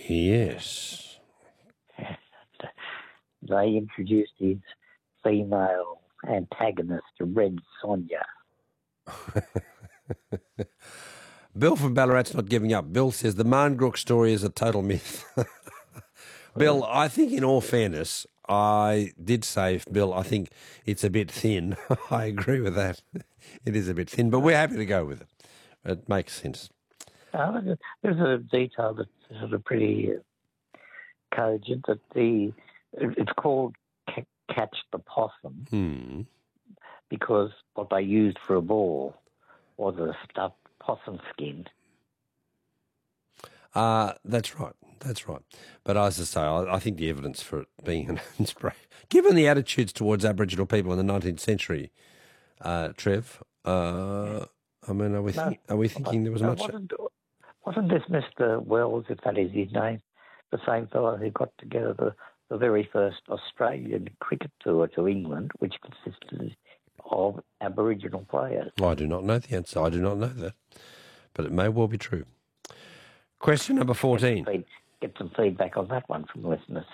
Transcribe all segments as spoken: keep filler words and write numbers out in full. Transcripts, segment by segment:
Yes. They introduced his female antagonist, Red Sonja. Bill from Ballarat's not giving up. Bill says the Marngrook story is a total myth. Bill, I think in all fairness, I did say, Bill, I think it's a bit thin. I agree with that. It is a bit thin, but we're happy to go with it. It makes sense. Uh, there's a detail that's sort of pretty uh, cogent that the it's called c- Catch the Possum Hmm. because what they used for a ball was a stuffed possum skin. Uh, that's right. That's right. But as I say, I, I think the evidence for it being an inspiration, given the attitudes towards Aboriginal people in the nineteenth century, uh, Trev, uh, I mean, are we, No, think, are we thinking there was no, much... Wasn't, wasn't this Mister Wells, if that is his name, the same fellow who got together the, the very first Australian cricket tour to England, which consisted of Aboriginal players? I do not know the answer. I do not know that. But it may well be true. Question number fourteen. Get some, feed, get some feedback on that one from listeners.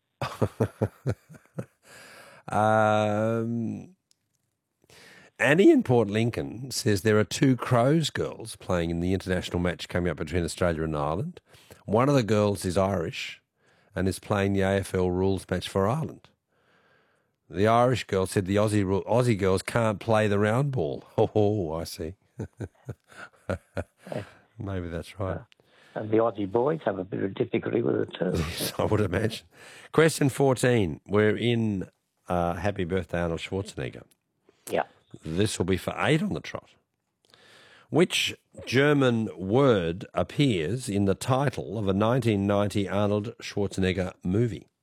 um, Annie in Port Lincoln says there are two Crows girls playing in the international match coming up between Australia and Ireland. One of the girls is Irish and is playing the A F L rules match for Ireland. The Irish girl said the Aussie Aussie girls can't play the round ball. Oh, I see. Maybe that's right. Uh, and the Aussie boys have a bit of difficulty with it too. Yes, I would imagine. Question fourteen. We're in uh, Happy Birthday Arnold Schwarzenegger. Yeah. This will be for eight on the trot. Which German word appears in the title of a nineteen ninety Arnold Schwarzenegger movie?